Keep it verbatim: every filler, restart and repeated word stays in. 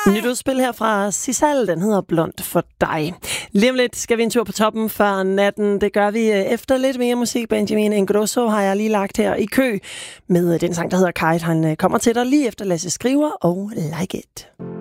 Nyt udspil her fra Sisal, den hedder Blond for dig. Lige om lidt skal vi en tur på toppen før natten. Det gør vi efter lidt mere musik. Benjamin Ingrosso har jeg lige lagt her i kø med den sang, der hedder Kite. Han kommer til dig lige efter Lasse Skriver og Like It.